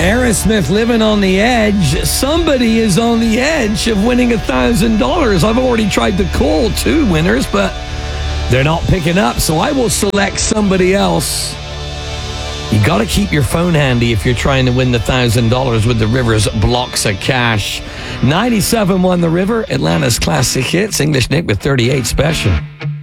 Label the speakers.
Speaker 1: Aerosmith, Living on the Edge. Somebody is on the edge of winning $1,000. I've already tried to call 2 winners, but they're not picking up, so I will select somebody else. You got to keep your phone handy if you're trying to win the $1,000 with the Rivers blocks of cash. 97 won the River, Atlanta's classic hits. English Nick with 38 special.